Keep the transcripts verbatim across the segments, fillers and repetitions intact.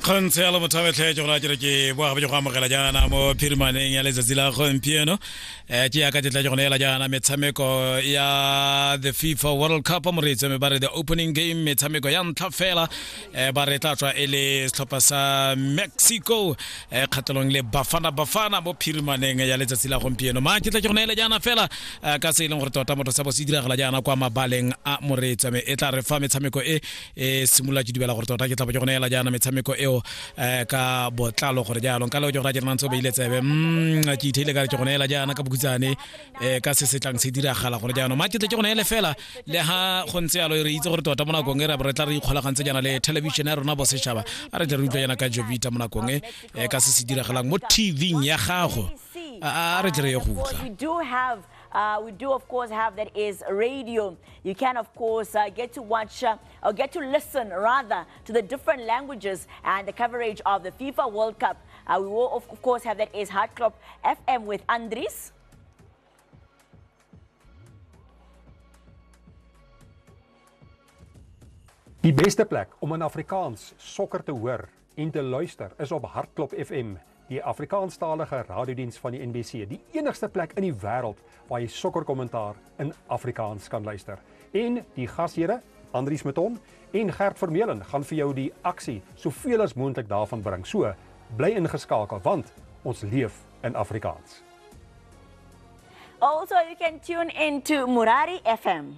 Khonse ala mothabe tlhe jona jere ke boa be go amogela jana mo phirimaneng ya letsatsi la gompieno eh ke ya ka tletla jona ela jana metshameko ya the FIFA World Cup mo re tseme ba re the opening game metshameko ya ntla fela eh ba re tla tswa ele setlhopha sa Mexico eh khatlong le Bafana Bafana mo phirimaneng ya letsatsi la gompieno ma ke tla jona ela jana fela ka se ileng gore tota motho sa bo se diragala jana kwa mabaleng a mo re tseme e tla re fa metshameko e e simula di dibela gore tota ke tla jona ela jana metshameko eo ka botlalo gore jalo ka le go ra jana ntse be ile tsebe mm ke ithele ka re go neela jana ka bokutsane ka se se tlang se diragala gore jana ma ke tle ke go neele fela le ha go ntse yalo re itse gore tota mona go ngera re tla re ikgolagantse jana le television ya rona bo se shaba a re tla re utlwa jana ka Jovita mona go nge ka se se diragalang mo T V ya gago a re tle re go utla. Uh, we do, of course, have that is radio. You can, of course, uh, get to watch uh, or get to listen, rather, to the different languages and the coverage of the FIFA World Cup. Uh, we will, of course, have that is Hardklop F M with Andries. Die beste plek om in Afrikaans sokker te hoor en te luister is op Hardklop F M. Die Afrikaanstalige radiodiens van die N B C, die enigste plek in die wêreld waar jy sokkerkommentaar in Afrikaans kan luister. En die gashere, Andries Meton en Gert Vermeulen gaan vir jou die aksie soveel as moontlik daarvan bring. So, bly ingeskakel want ons leef in Afrikaans. Also, you can tune in to Murari F M.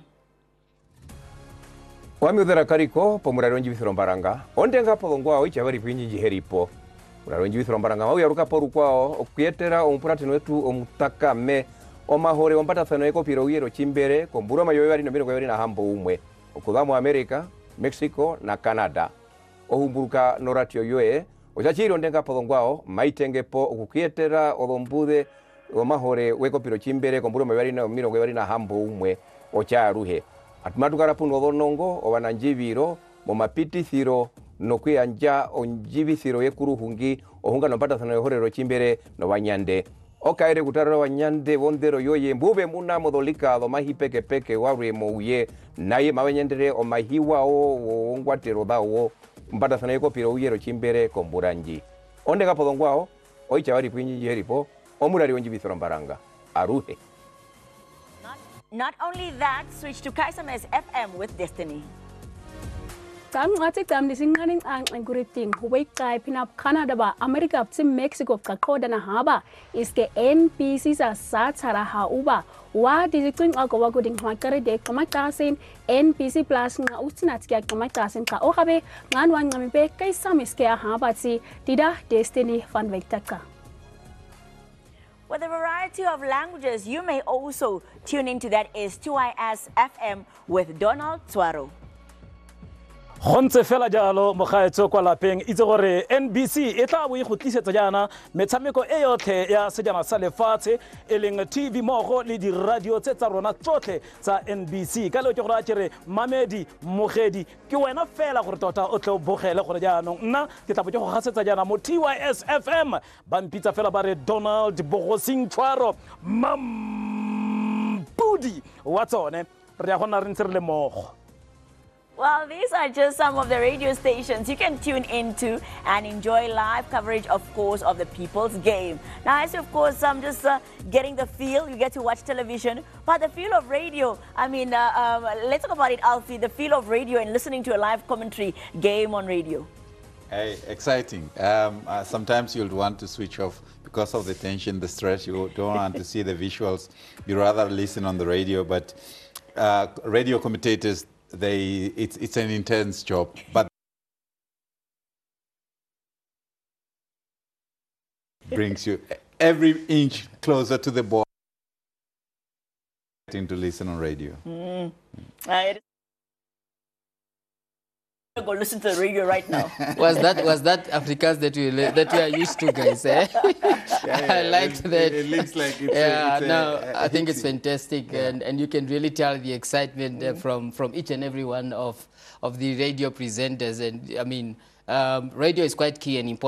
Wami udhara kariko po Murari wenji Mbaranga. Ondenga po ngwa oicha bari kwinyi heripo. Murari wenji Mbaranga mau yaruka po rukwao okuetera omupuratino wetu omutakame omahore ompatasano eko piroyero chimbere kombura mayoyo bari nobino kwebari na hambo umwe okuva mu America, Mexico na Canada. Ohumburuka noratio yoe ochachiro ndenga po ngwao maitenge po okukietera olombude omahore weko piro chimbere kombura mayoyo bari nobino kwebari na hambo umwe ocharuhe. Atumatukara puno bonongo obananjibiro mo mapitithiro nokwiyanja onjibithiro yekuruhungi ohunga nompatasano yohorero chimbere no banyande okaire kutarara banyande bondero yoye mbube muna modolika do mahipeke peke warwe mouye naye mabanyendere o mahiwa o ngwatero dawo mpatasano yekopiro uyero chimbere komburanji onde kapodongwao oicha bari kwinyi yeripo omurari onjibithiro Mbaranga aruhe. Not only that, switch to Kaisames F M with Destiny. Tam ngati tam disingani ang nguriting huwag kay pinap Canada ba America si Mexico kakoda na haba iske N B C sa satsara hauba wa disitring agawa ko ding makare de kamakasin N B C Plus nga ustinat kya kamakasin ka okabe nganwan ngami pe Kaisames kya haba si Dida Destiny van Vektaka. With a variety of languages, you may also tune into that is two I S F M with Donald Tswaro. Khonse fela jalo mo gaetso kwa lapeng itse gore N B C e tla bo e go tlisetsa jana metshameko e yotlhe ya sejana sa lefatshe e leng T V mogo le di radio tse tsa rona tsotlhe tsa N B C ka le ke gore a tsere mamedi mogedi ke wena fela gore tota o tle o bogele gore jaanong nna ke tla bo ke go gasetsa jana mo T Y S F M ba mpitsa fela ba re Donald Bogosing Tshwaro mam pudi watsone re ya gona re ntse re le mogo. Well, these are just some of the radio stations you can tune into and enjoy live coverage, of course, of the People's Game. Now, as of course, I'm just uh, getting the feel. You get to watch television, but the feel of radio, I mean, uh, um, let's talk about it, Alfie, the feel of radio and listening to a live commentary game on radio. Hey, exciting. Um, uh, sometimes you'll want to switch off because of the tension, the stress. You don't want to see the visuals. You rather listen on the radio, but uh, radio commentators, They it's it's an intense job, but brings you every inch closer to the ball. To listen on radio. Mm. Uh, go listen to the radio right now. was that was that Afrikaans that we that we are used to, guys? Eh? Yeah, yeah, I liked it, that. It looks like it's yeah. A, it's no, a, a, I think it's fantastic, yeah. and and you can really tell the excitement mm-hmm. uh, from from each and every one of of the radio presenters, and I mean, um, radio is quite key and important.